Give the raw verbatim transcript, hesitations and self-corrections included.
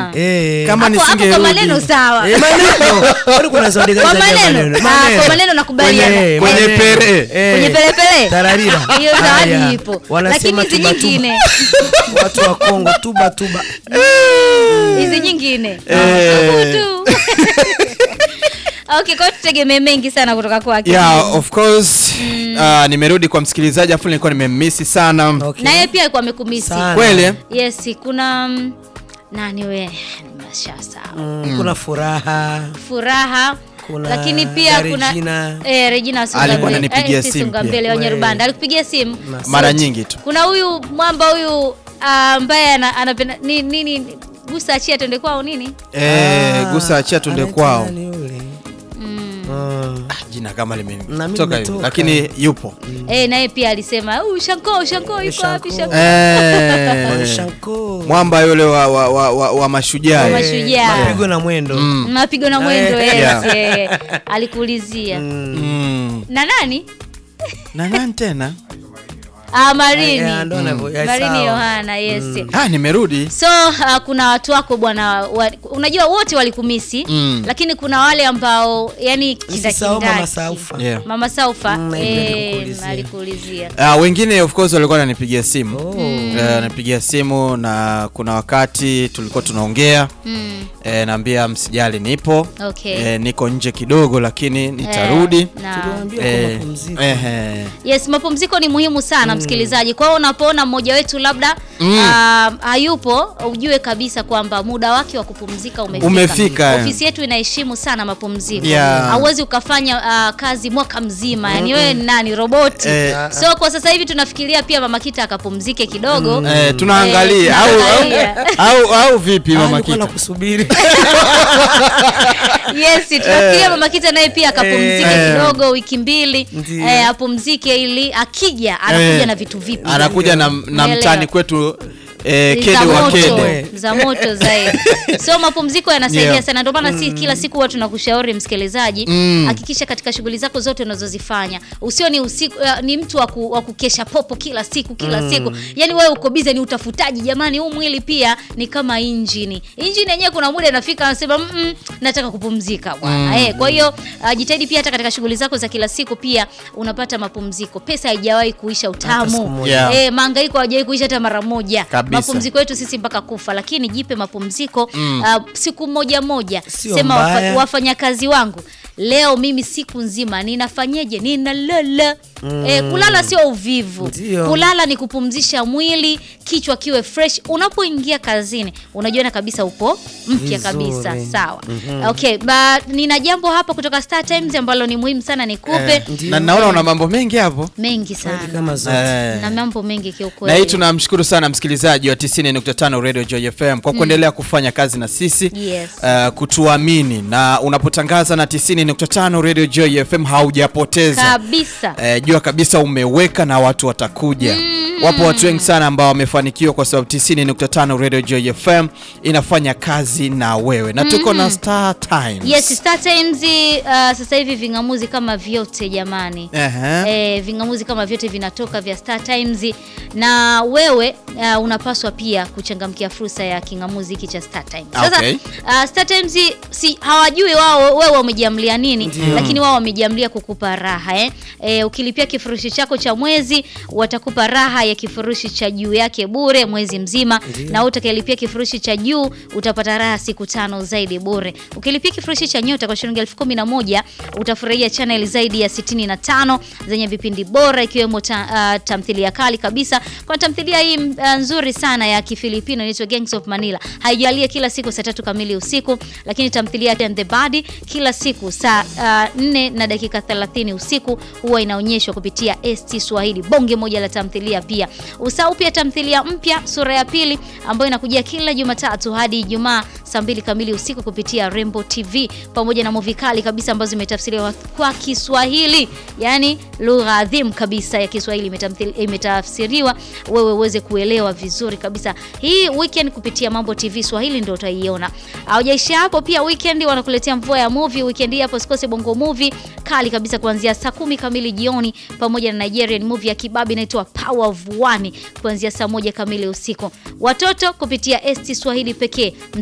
Ah. Eh. Kama nisingerudi. Hapo kwa maneno sawa. Eh, maneno. Kwani kuna zawadi gani za maneno? Ah, kwa maneno nakubaliana. Kwenye, kwenye pere. Eh. Kwenye pele pele. Tararira. Hiyo zawadi ipo. Lakini hizi nyingine. Watu wa Kongo tuba tuba. Hizi nyingine. Eh. Tu. Okay, kwa tutegemea mengi sana kutoka kwake. Yeah, of course. Mm. Uh, nimerudi kwa msikilizaji afu nilikuwa nimemmisi sana. Okay. Na yeye pia alikuwa amekumisi. Kweli? Yes, kuna um, nani we? Nimeshasa. Mm, kuna furaha. Furaha. Kuna lakini pia kuna Regina. eh Regina Sungambele. Alikuwa ananipigia simu Sungambele wa Nyarubanda. Alikupigia simu mara nyingi tu. Kuna huyu mwamba huyu ambaye uh, anapenda nini ni, ni, gusa achia twende kwao nini? Eh, gusa achia twende kwao. Mm. Ah, jina kama limetoka hivi lakini yupo. Mm. Eh, naye pia alisema, "Uh, Shanko, Shanko yuko wapi Shanko?" Eh. Shanko. Mwamba yule wa wa wa, wa, wa mashujaa. Wa mashujaa. Mapigo na mwendo. Mm. Mapigo na mwendo yes. Yeah. Alikuulizia. Mm. Na nani? Na nani tena? Ah, Marini. Yeah, mm. Marini Yohana, yes. Mm. Ah, nimerudi. So uh, kuna watu wako bwana wa, unajua wote walikumisi mm. lakini kuna wale ambao yani kindakindaki. Mama Saufa. Yeah. Mama Saufa mm, eh alikuulizia. Ah, uh, wengine of course walikuwa wananipigia simu. Oh. Uh, ananipigia simu na kuna wakati tulikuwa tunaongea. Mm. Eh, naambia msijali nipo. Okay. Eh, niko nje kidogo lakini nitarudi. Eh, tuliwaambia eh, kwa mapumziko. Eh, eh. Yes, mapumziko ni muhimu sana mm. msikilizaji. Kwa hiyo unapoona mmoja wetu labda mm. uh, hayupo, ujue kabisa kwamba muda wake wa kupumzika umefika. Umefika. Ofisi yetu inaheshimu sana mapumziko. Yeah. Hauwezi ukafanya uh, kazi mwaka mzima. Mm. Yaani wewe nani roboti. Eh. So kwa sasa hivi tunafikiria pia Mama Kita akapumzike kidogo. Mm. Eh, tunaangalia eh, au, au au vipi Mama Kita? Kusubiri. Yes, tunafikiria Mama Kita naye pia akapumzike eh, kidogo wiki mbili. Eh, apumzike ili akija anakuja eh, na vitu vipi. Anakuja na, na mtani kwetu eh, kede wa kede za moto zaidi. So mapumziko yanasaidia yeah. sana. Ndio maana mm. si kila siku watu tunakushauri msikilizaji, hakikisha mm. katika shughuli zako zote unazozifanya usio ni usiku, uh, ni mtu wa waku, kukesha popo kila siku kila mm. siku. Yaani wewe uko busy ni utafutaji. Jamani, huu mwili pia ni kama injini. Injini yenyewe kuna muda inafika anasema mm, nataka kupumzika bwana. Mm. Eh, kwa hiyo uh, jitahidi pia hata katika shughuli zako za kila siku pia unapata mapumziko. Pesa haijawahi kuisha utamu. Yeah. Eh, mahangaiko hayajawahi kuisha hata mara moja. Kabisa. Mapumziko yetu sisi mpaka kufa, lakini jipe mapumziko mm. uh, siku moja moja. Sio sema wafa, mbaya. wafanyakazi wangu leo mimi siku nzima ninafanyeje? Ninalala. Mm. Eh, kulala sio uvivu. Ndiyo. Kulala ni kupumzisha mwili, kichwa kiwe fresh. Unapoingia kazini unajiona kabisa upo mpya kabisa. Sawa. Mm-hmm. Okay, but nina jambo hapa kutoka Star Times ambalo ni muhimu sana nikupe. Eh, na naona una mambo mengi hapo. Mengi sana. Kama zote. Eh. Na mambo mengi kiukweli. Na hii tunamshukuru sana msikilizaji wa tisini nukta tano Radio Joy F M kwa kuendelea mm. kufanya kazi na sisi. Yes. Uh, kutuamini na unapotangaza na tisini nukta tano Radio Joy F M haujapoteza. Kabisa. Uh, jua kabisa umeweka na watu watakuja. Mm. Wapo watu wengi sana ambao wamefanikiwa kwa sababu tisini nukta tano Radio Joy F M inafanya kazi na wewe. Na tuko mm. na Star Times. Yes, Star Times uh, sasa hivi vingamuzi kama vyote jamani. Uh-huh. Eh, vingamuzi kama vyote vinatoka vya Star Times na wewe uh, unapaswa pia kuchangamkia fursa ya kingamuzi hiki cha Star Times. Sasa okay. uh, Star Times si hawajui wao wewe umejiamlia nini, mm. lakini wao wamejiamlia kukupa raha eh. Eh, ukilipia kifurushi chako cha mwezi watakupa raha ya kifurushi cha juu yake bure mwezi mzima. Ndiyo. Na utakayelipia kifurushi cha juu utapata raha siku tano zaidi bure. Ukilipia kifurushi cha nyota kwa shilingi elfu kumi na moja utafurahia channel zaidi ya sitini na tano zenye vipindi bora ikiwemo ta, uh, tamthilia kali kabisa. Kwa tamthilia hii uh, nzuri sana ya Kifilipino inaitwa Gangs of Manila. Haijalia kila siku saa tatu kamili usiku, lakini tamthilia And the Body kila siku saa uh, nne na dakika thelathini usiku huwa inaonyeshwa kupitia S T Swahili. Bonge moja la tamthilia pia. Usahau pia tamthilia mpya sura ya pili ambayo inakujia kila Jumatatu hadi Ijumaa saa mbili kamili usiku kupitia Rainbow T V, pamoja na movie kali kabisa ambazo zimetafsiriwa kwa Kiswahili. Yaani lugha adhimu kabisa ya Kiswahili imetafsiriwa wewe uweze kuelewa vizuri kabisa. Hii weekend kupitia Mambo T V Swahili ndio utaiona. Haujaisha hapo, pia weekend wanakuletea mvua ya movie. Weekend hii hapo sikose Bongo Movie kali kabisa kuanzia saa kumi kamili jioni, pamoja na Nigerian movie ya kibabi inaitwa Power of One kuanzia saa moja kamili usiku. Watoto kupitia S T Swahili pekee.